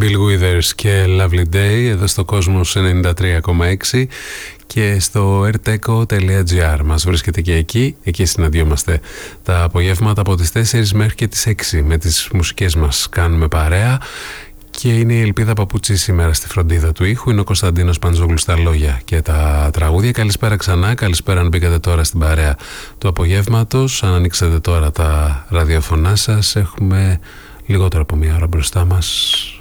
Bill Withers και Lovely Day εδώ στο Κόσμος 93,6 και στο rteco.gr μας βρίσκεται και εκεί συναντιόμαστε τα απογεύματα από τις 4 μέχρι και τις 6 με τις μουσικές μας κάνουμε παρέα και είναι η Ελπίδα Παπούτσι σήμερα στη φροντίδα του ήχου, είναι ο Κωνσταντίνος Παντζόγλου στα λόγια και τα τραγούδια. Καλησπέρα ξανά, καλησπέρα αν μπήκατε τώρα στην παρέα του απογεύματος, αν ανοίξετε τώρα τα ραδιοφωνά σας, έχουμε λιγότερο από μία ώρα μπροστά μας.